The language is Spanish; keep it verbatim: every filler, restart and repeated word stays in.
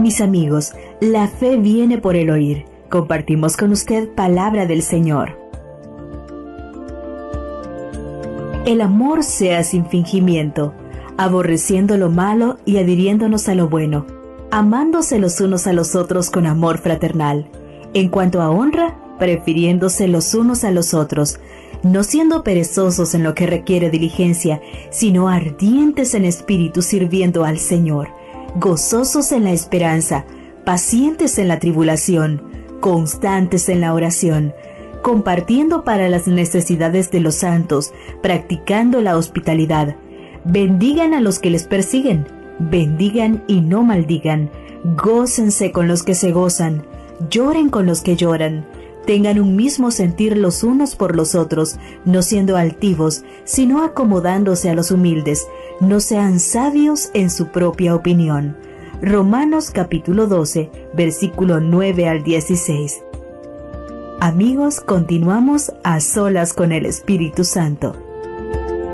Mis amigos, la fe viene por el oír. Compartimos con usted palabra del Señor. El amor sea sin fingimiento, aborreciendo lo malo y adhiriéndonos a lo bueno, amándose los unos a los otros con amor fraternal. En cuanto a honra, prefiriéndose los unos a los otros, no siendo perezosos en lo que requiere diligencia, sino ardientes en espíritu sirviendo al Señor, gozosos en la esperanza, pacientes en la tribulación, constantes en la oración, compartiendo para las necesidades de los santos, practicando la hospitalidad. Bendigan a los que les persiguen, bendigan y no maldigan, gócense con los que se gozan, lloren con los que lloran, tengan un mismo sentir los unos por los otros, no siendo altivos, sino acomodándose a los humildes, no sean sabios en su propia opinión. Romanos capítulo doce, versículo nueve al dieciséis. Amigos, continuamos a solas con el Espíritu Santo.